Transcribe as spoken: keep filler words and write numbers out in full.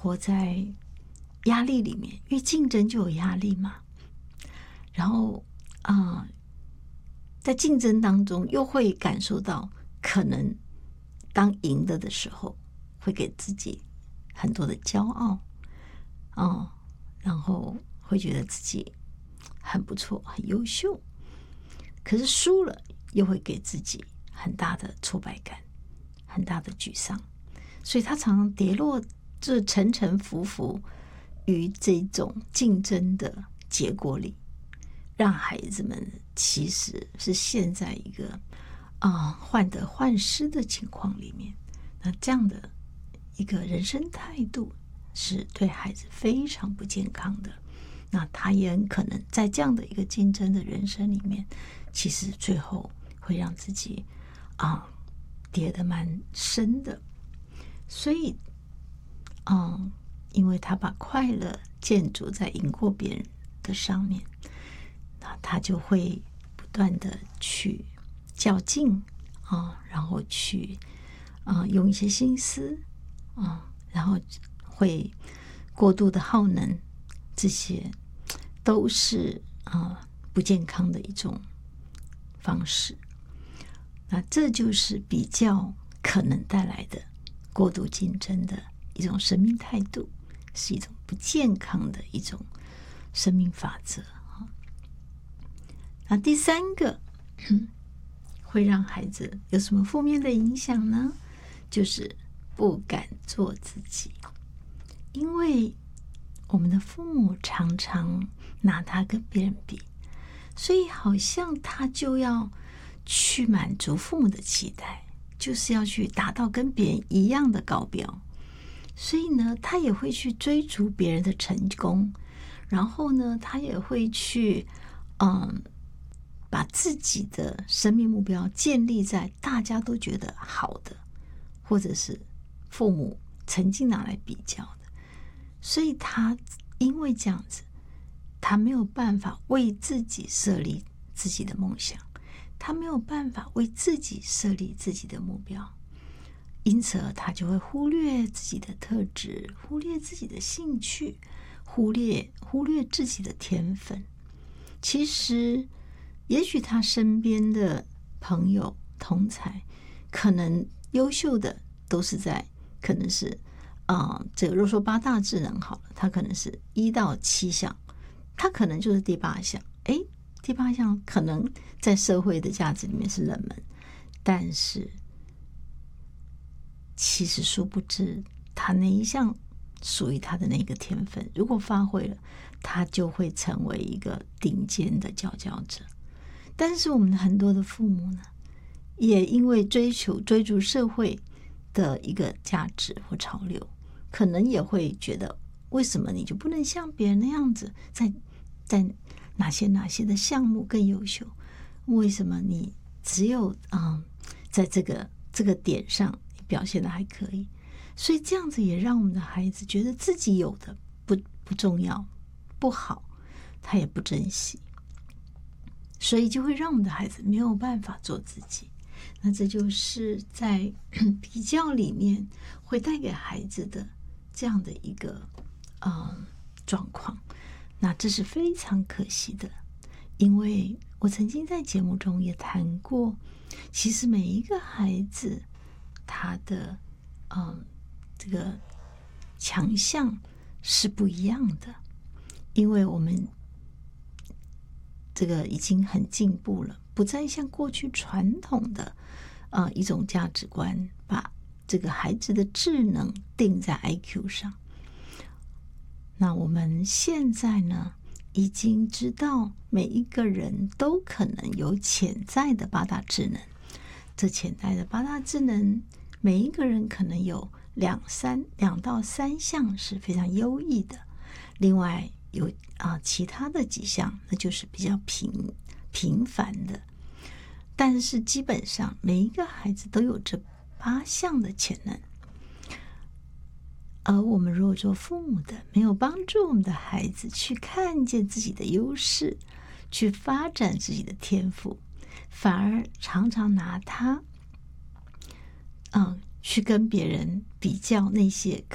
活在压力里面，因为竞争就有压力嘛。然后啊、呃，在竞争当中又会感受到，可能当赢了的时候，会给自己很多的骄傲，哦，然后会觉得自己很不错，很优秀。可是输了，又会给自己很大的挫败感，很大的沮丧。所以他常常跌落这沉沉浮浮于这种竞争的结果里，让孩子们其实是陷在一个啊、呃、患得患失的情况里面。那这样的一个人生态度是对孩子非常不健康的。那他也很可能在这样的一个竞争的人生里面，其实最后会让自己啊、呃、跌得蛮深的。所以嗯，因为他把快乐建筑在赢过别人的上面，那他就会不断的去较劲啊，然后去啊用一些心思啊，然后会过度的耗能，这些都是啊不健康的一种方式。那这就是比较可能带来的过度竞争的一种生命态度，是一种不健康的一种生命法则。那第三个会让孩子有什么负面的影响呢？就是不敢做自己。因为我们的父母常常拿他跟别人比，所以好像他就要去满足父母的期待，就是要去达到跟别人一样的高标。所以呢，他也会去追逐别人的成功，然后呢，他也会去嗯，把自己的生命目标建立在大家都觉得好的，或者是父母曾经拿来比较的。所以他因为这样子，他没有办法为自己设立自己的梦想，他没有办法为自己设立自己的目标，因此他就会忽略自己的特质，忽略自己的兴趣，忽略忽略自己的天分。其实也许他身边的朋友同才可能优秀的都是在可能是啊、呃，这个若说八大智能好了，他可能是一到七项，他可能就是第八项。哎，第八项可能在社会的价值里面是冷门，但是其实殊不知他那一项属于他的那个天分，如果发挥了，他就会成为一个顶尖的佼佼者。但是我们很多的父母呢，也因为追求追逐社会的一个价值或潮流，可能也会觉得，为什么你就不能像别人那样子，在在哪些哪些的项目更优秀？为什么你只有嗯，在这个这个点上表现的还可以？所以这样子也让我们的孩子觉得自己有的不不重要、不好，他也不珍惜，所以就会让我们的孩子没有办法做自己。那这就是在比较里面会带给孩子的这样的一个嗯状况。那这是非常可惜的，因为我曾经在节目中也谈过，其实每一个孩子他的嗯这个强项是不一样的，因为我们这个已经很进步了，不再像过去传统的呃一种价值观，把这个孩子的智能定在 I Q 上。那我们现在呢，已经知道每一个人都可能有潜在的八大智能。这潜在的八大智能，每一个人可能有两三两到三项是非常优异的，另外有啊、呃、其他的几项那就是比较平平凡的。但是基本上每一个孩子都有这八项的潜能。而我们如果做父母的，没有帮助我们的孩子去看见自己的优势，去发展自己的天赋，反而常常拿他嗯，去跟别人比较那些